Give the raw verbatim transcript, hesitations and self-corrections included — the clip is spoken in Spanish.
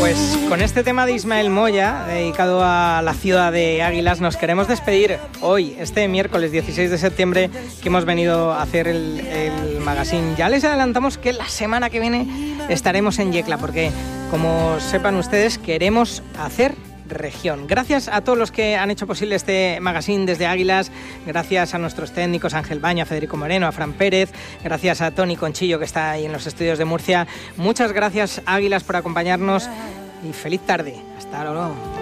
Pues con este tema de Ismael Moya, dedicado a la ciudad de Águilas, nos queremos despedir hoy, este miércoles dieciséis de septiembre, que hemos venido a hacer el, el magazine. Ya les adelantamos que la semana que viene estaremos en Yecla, porque, como sepan ustedes, queremos hacer región. Gracias a todos los que han hecho posible este magazine desde Águilas, gracias a nuestros técnicos Ángel Baño, a Federico Moreno, a Fran Pérez, gracias a Tony Conchillo, que está ahí en los estudios de Murcia. Muchas gracias, Águilas, por acompañarnos y feliz tarde. Hasta luego.